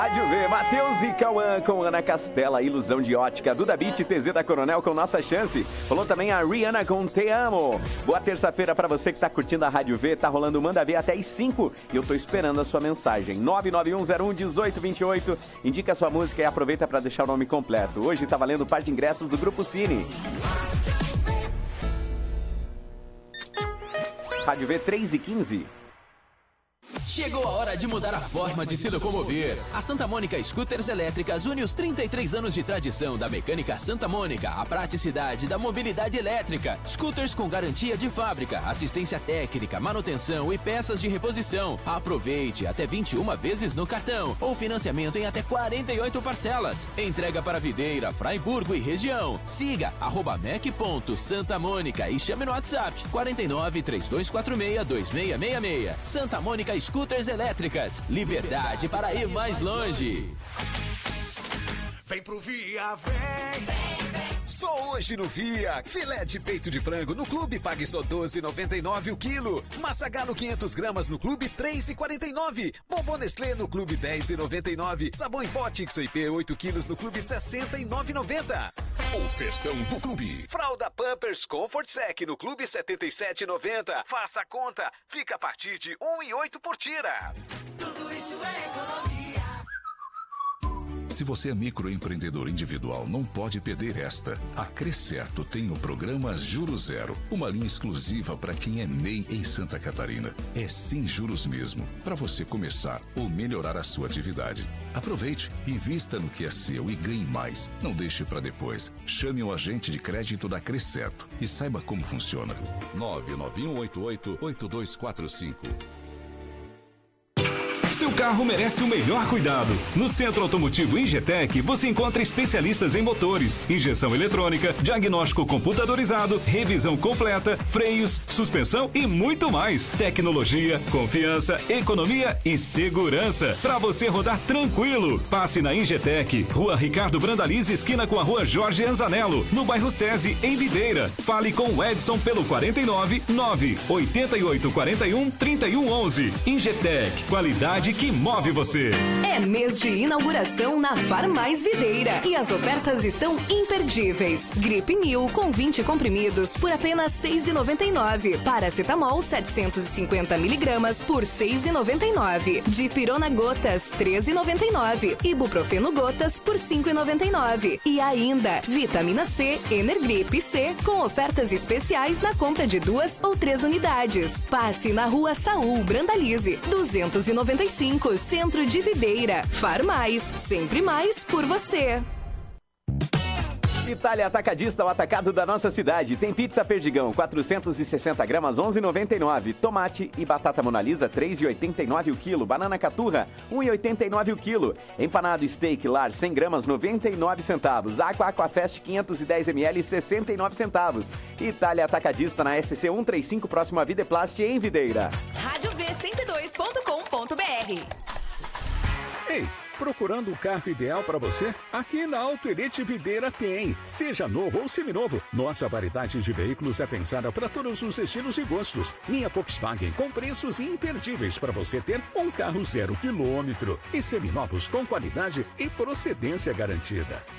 Rádio V, Matheus e Cauã com Ana Castela, Ilusão de Ótica, Duda Beat, TZ da Coronel com Nossa Chance. Falou também a Rihanna com Te Amo. Boa terça-feira pra você que tá curtindo a Rádio V, tá rolando o Manda Ver até às 5 e eu tô esperando a sua mensagem. 991011828, indica a sua música e aproveita pra deixar o nome completo. Hoje tá valendo par de ingressos do Grupo Cine. Rádio V 3h15. Chegou a hora de mudar a forma de se locomover. A Santa Mônica Scooters Elétricas une os 33 anos de tradição da mecânica Santa Mônica, a praticidade da mobilidade elétrica. Scooters com garantia de fábrica, assistência técnica, manutenção e peças de reposição. Aproveite até 21 vezes no cartão ou financiamento em até 48 parcelas. Entrega para Videira, Fraiburgo e região. Siga @mec.santamônica e chame no WhatsApp 49 3246 2666. Santa Mônica Scooters Elétricas. Liberdade para ir mais longe. Vem pro Via, vem. Só hoje no Via. Filé de peito de frango no Clube pague só R$12,99 o quilo. Massa Galo 500 gramas no Clube R$3,49. Bombom Nestlé no Clube R$10,99. Sabão em pó Tixo IP 8 quilos no Clube R$69,90. O festão do Clube. Fralda Pampers Comfort Sec no Clube R$77,90. Faça a conta. Fica a partir de R$1,08 por tira. Tudo isso é economia. Se você é microempreendedor individual, não pode perder esta. A Crescerto tem o programa Juros Zero, uma linha exclusiva para quem é MEI em Santa Catarina. É sem juros mesmo, para você começar ou melhorar a sua atividade. Aproveite, invista no que é seu e ganhe mais. Não deixe para depois. Chame o agente de crédito da Crescerto e saiba como funciona. 99188-8245. Seu carro merece o melhor cuidado. No Centro Automotivo Ingetec, você encontra especialistas em motores, injeção eletrônica, diagnóstico computadorizado, revisão completa, freios, suspensão e muito mais. Tecnologia, confiança, economia e segurança. Para você rodar tranquilo. Passe na Ingetec, Rua Ricardo Brandalize, esquina com a Rua Jorge Anzanello, no bairro SESI, em Videira. Fale com o Edson pelo 49 988 41 3111. Ingetec, qualidade que move você. É mês de inauguração na Farmais Videira e as ofertas estão imperdíveis. Gripe New com 20 comprimidos por apenas R$ 6,99. Paracetamol 750 miligramas por R$ 6,99. Dipirona gotas R$ 13,99. Ibuprofeno gotas por R$ 5,99. E ainda vitamina C, Energrip C com ofertas especiais na compra de 2 ou 3 unidades. Passe na Rua Saul Brandalize 295, Centro de Videira. Farmais, sempre mais por você. Itália Atacadista, o atacado da nossa cidade. Tem pizza Perdigão, 460 gramas, R$ 11,99. Tomate e batata Monalisa, R$ 3,89 o quilo. Banana Caturra, R$ 1,89 o quilo. Empanado Steak Lar, 100 gramas, 99 centavos. Aqua Aquafest, 510 ml, 69 centavos. Itália Atacadista na SC 135, próximo a Videplast, em Videira. Rádio V102.com.br. Ei, procurando o carro ideal para você? Aqui na Auto Elite Videira tem. Seja novo ou seminovo, nossa variedade de veículos é pensada para todos os estilos e gostos. Linha Volkswagen com preços imperdíveis para você ter um carro 0 km e seminovos com qualidade e procedência garantida.